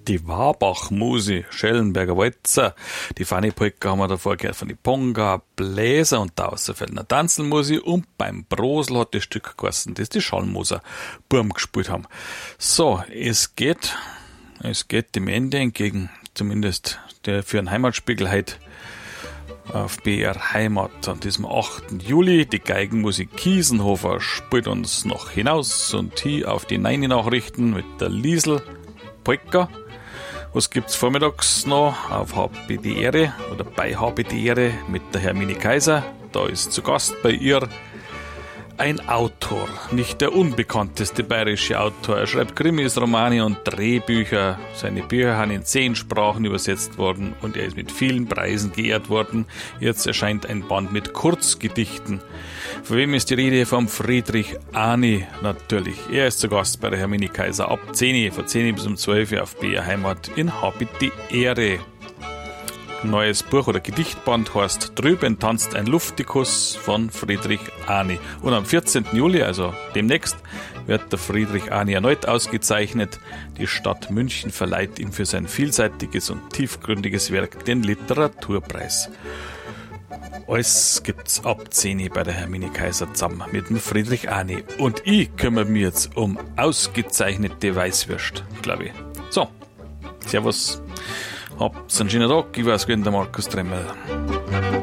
Die Warbach-Musi, Schellenberger Walzer, die Fanny-Polka haben wir davor gehört von die Ponga, Bläser und der Außerfeldner Tanzelmusi und beim Brosel hat das Stück geheißen, das die Schallmoser Burm gespielt haben. So, es geht dem Ende entgegen, zumindest der für einen Heimatspiegel heute auf BR Heimat an diesem 8. Juli. Die Geigenmusik Kiesenhofer spielt uns noch hinaus und hier auf die 9 Nachrichten mit der Liesel Polka. Was gibt's vormittags noch auf HB die Ehre oder bei HB die Ehre mit der Hermine Kaiser? Da ist zu Gast bei ihr ein Autor, nicht der unbekannteste bayerische Autor. Er schreibt Krimis, Romane und Drehbücher. Seine Bücher haben in 10 Sprachen übersetzt worden und er ist mit vielen Preisen geehrt worden. Jetzt erscheint ein Band mit Kurzgedichten. Von wem ist die Rede? Vom Friedrich Ani natürlich. Er ist zu Gast bei der Hermine Kaiser ab 10, von 10 bis um 12 auf BR Heimat in Habit die Ehre. Neues Buch oder Gedichtband heißt Drüben tanzt ein Luftikus von Friedrich Ani. Und am 14. Juli, also demnächst, wird der Friedrich Ani erneut ausgezeichnet. Die Stadt München verleiht ihm für sein vielseitiges und tiefgründiges Werk den Literaturpreis. Alles gibt's ab 10 bei der Hermine Kaiser zusammen mit dem Friedrich Ani. Und ich kümmere mich jetzt um ausgezeichnete Weißwürst, glaube ich. So, servus. Habt's einen schönen Tag, ich weiß, der Markus Tremmel.